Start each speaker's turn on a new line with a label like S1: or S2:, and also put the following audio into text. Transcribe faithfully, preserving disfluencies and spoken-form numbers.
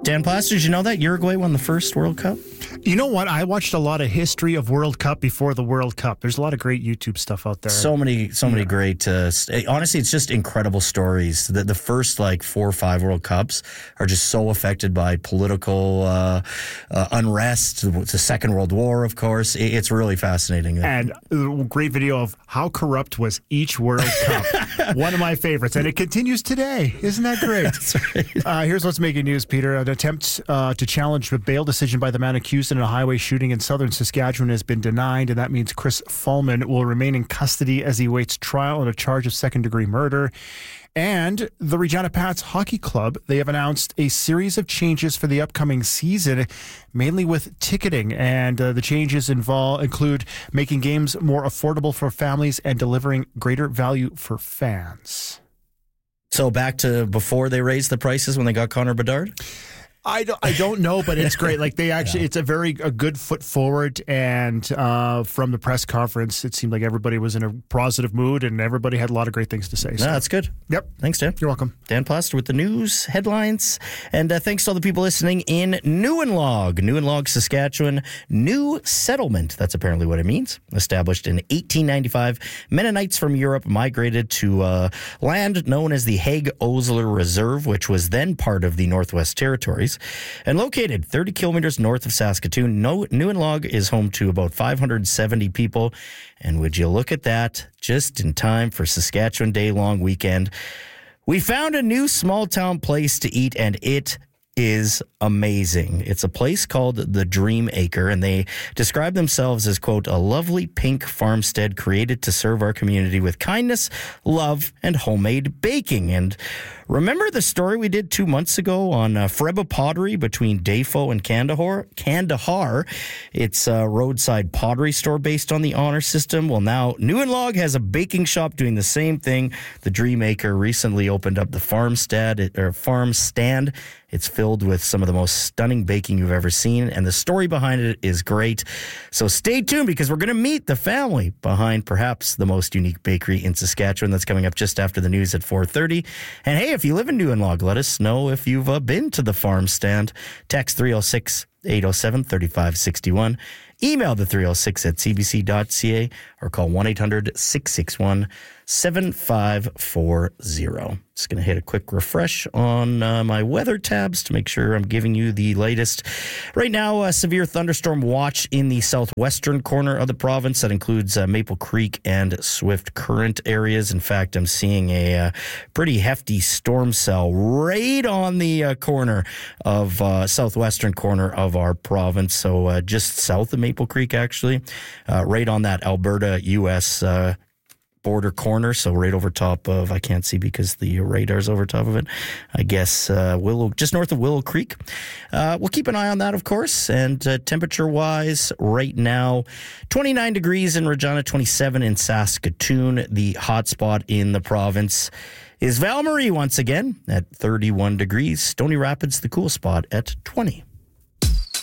S1: Dan Plaster, did you know that Uruguay won the first World Cup?
S2: You know what? I watched a lot of history of World Cup before the World Cup. There's a lot of great YouTube stuff out there.
S1: So many, so many
S2: Yeah.
S1: great. Uh, st- honestly, it's just incredible stories. The, the first like four or five World Cups are just so affected by political uh, uh, unrest. The Second World War, of course. It, it's really fascinating.
S2: And a great video of how corrupt was each World Cup. One of my favorites. And it continues today. Isn't that great?
S1: That's right.
S2: Uh, here's what's making news, Peter. An attempt uh, to challenge the bail decision by the man accused in a highway shooting in southern Saskatchewan has been denied, and that means Chris Fulman will remain in custody as he waits trial on a charge of second-degree murder. And the Regina Pats Hockey Club, they have announced a series of changes for the upcoming season, mainly with ticketing. And uh, the changes involve include making games more affordable for families and delivering greater value for fans.
S1: So back to before they raised the prices when they got Connor Bedard?
S2: I don't, I don't know, but it's great. Like they actually, yeah. It's a very a good foot forward. And uh, from the press conference, it seemed like everybody was in a positive mood and everybody had a lot of great things to say. So.
S1: No, that's good.
S2: Yep.
S1: Thanks, Dan.
S2: You're welcome.
S1: Dan Plaster with the news, headlines, and uh, thanks to all the people listening in Newenlog, Newenlog, Saskatchewan. New settlement, that's apparently what it means. Established in eighteen ninety-five, Mennonites from Europe migrated to uh, land known as the Hague-Osler Reserve, which was then part of the Northwest Territories. And located thirty kilometers north of Saskatoon, Newenlog is home to about five hundred seventy people. And would you look at that, just in time for Saskatchewan Day long weekend, we found a new small town place to eat, and it is amazing. It's a place called the Dream Acre, and they describe themselves as, quote, a lovely pink farmstead created to serve our community with kindness, love, and homemade baking. And remember the story we did two months ago on uh, Freba Pottery between Dafo and Kandahar? Kandahar. It's a roadside pottery store based on the honor system. Well, now Newenlog has a baking shop doing the same thing. The Dream Acre recently opened up the farmstead or farm stand. It's filled with some of the most stunning baking you've ever seen, and the story behind it is great. So stay tuned, because we're going to meet the family behind perhaps the most unique bakery in Saskatchewan. That's coming up just after the news at four thirty. And hey, if you live in Newenlog, let us know if you've uh, been to the farm stand. Text three oh six, eight oh seven, three five six one. Email the three oh six at c b c dot c a or call one eight hundred, six six one, seven five four zero. Just going to hit a quick refresh on uh, my weather tabs to make sure I'm giving you the latest. Right now, a severe thunderstorm watch in the southwestern corner of the province. That includes uh, Maple Creek and Swift Current areas. In fact, I'm seeing a uh, pretty hefty storm cell right on the uh, corner of uh, southwestern corner of our province. So uh, just south of Maple Creek, actually, uh, right on that Alberta U S uh, border corner, so right over top of, I can't see because the radar's over top of it, I guess uh, Willow, just north of Willow Creek. Uh, we'll keep an eye on that, of course, and uh, temperature-wise, right now, twenty-nine degrees in Regina, twenty-seven in Saskatoon. The hot spot in the province is Val Marie once again at thirty-one degrees. Stony Rapids, the cool spot, at twenty.